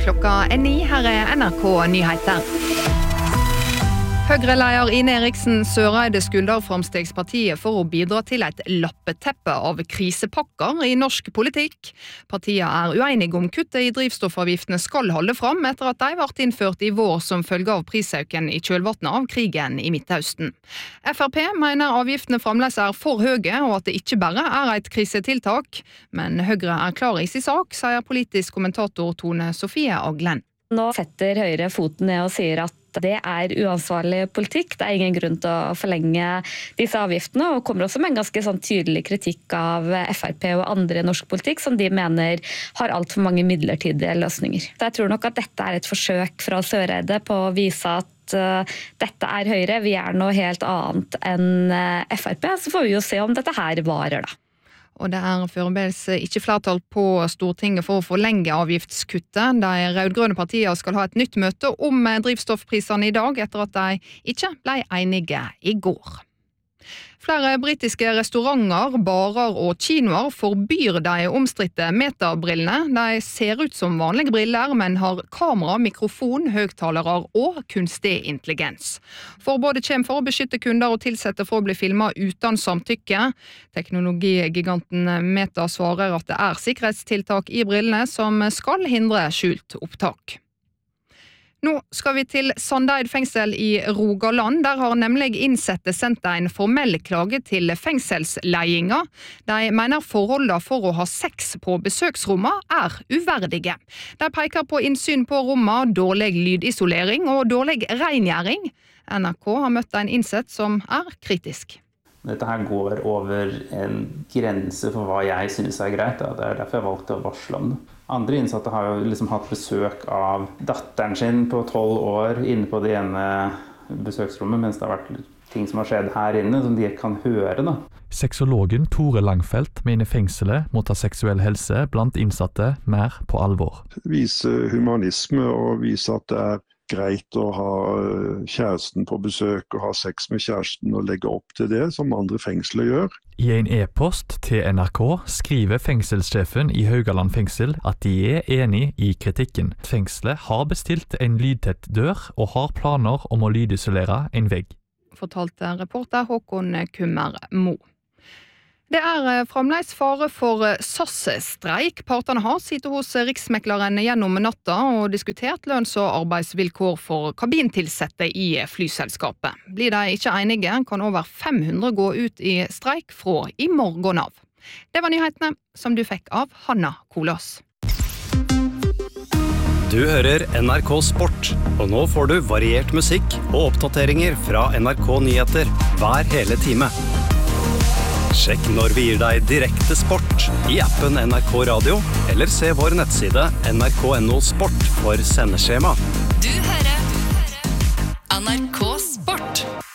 Klokka 9, her NRK Nyheter. Høyre-leder Ine Eriksen Søreide skylder Framstegspartiet for å bidra til et lappeteppe av krisepakker i norsk politikk. Partiet uenige om kuttet i drivstoffavgiftene skal holde fram etter at de ble innført i vår som følge av prisøken i kjølvannet av krigen i Midtøsten. Frp mener avgiftene fremdeles for høye og at det ikke bare et krisetiltak, men Høyre klar i sin sak, sier politisk kommentator Tone Sofie Aglen. Nå setter Høyre foten ned og sier at det uansvarlig politikk. Det ingen grunn til å forlenge disse avgiftene, og kommer også med en ganske tydelig kritikk av Frp og andre i norsk politikk, som de mener har alt for mange midlertidige løsninger. Så jeg tror nok at dette et forsøk fra Søreide på å vise at dette Høyre, vi noe helt annet enn Frp, så får vi jo se om dette her varer da. Og det foreløpig ikke flertall på Stortinget for å forlenge avgiftskuttet. De rødgrønne partiene skal ha et nytt møte om drivstoffprisene i dag, etter at de ikke ble enige i går. Flere britiske restauranter, barer og kinoer forbyr de omstridte metabrillene. De ser ut som vanlige briller, men har kamera, mikrofon, høgtalere og kunstig intelligens. Forbudet kommer for å beskytte kunder og tilsette for å bli filmet uten samtykke. Teknologigiganten Meta svarer at det sikkerhetstiltak i brillene som skal hindre skjult opptak. Nå skal vi til Sandeid fengsel i Rogaland. Der har nemlig innsatte sendt en formell klage til fengselsleiinga. De mener forholdene for å ha sex på besøksrommet uverdige. De peker på innsyn på rommet, dårlig lydisolering og dårlig rengjøring. NRK har møtt en innsatt som kritisk. Dette her går over en grense for hva jeg synes greit. Det derfor jeg valgte å varsle om det. Andre innsatte har jo hatt besøk av datteren sin på 12 år inne på det ene besøksrommet, mens det har vært ting som har skjedd her inne som de kan høre da. Sexologen Tore Langfeldt mener fengselet må ta seksuell helse blant innsatte mer på alvor. Vise humanisme og vise at det greit å ha kjæresten på besøk og ha sex med kjæresten og legge opp til det, som andre fengsler gjør. I en e-post til NRK skriver fengselssjefen i Haugaland fengsel at de enig i kritikken. Fengselet har bestilt en lydtett dør og har planer om å lydisolere en vegg. Fortalte reporter Håkon Kummer Mo. Det fremdeles fare for SAS-streik. Partene har sittet hos Riksmekleren gjennom natta og diskutert lønns- og arbeidsvilkår for kabintilsette i flyselskapet. Blir de ikke enige, kan over 500 gå ut i streik fra i morgen av. Det var nyhetene som du fikk av Hanna Kolås. Du hører NRK Sport, og nå får du variert musikk og oppdateringer fra NRK Nyheter hver hele time. Sjekk når vi gir deg direkte sport i appen NRK Radio, eller se vår nettside nrk.no sport for sendeskjema. Du hører NRK Sport.